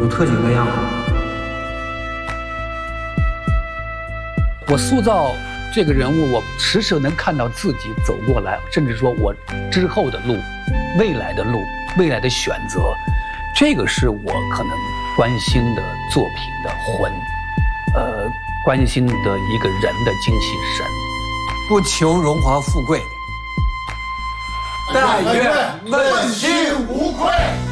特警的样子。 我塑造这个人物，我时时能看到自己走过来，甚至说我之后的路、未来的路、未来的选择，这个是我可能关心的作品的魂，关心的一个人的精气神。 不求荣华富贵， 但愿问心无愧。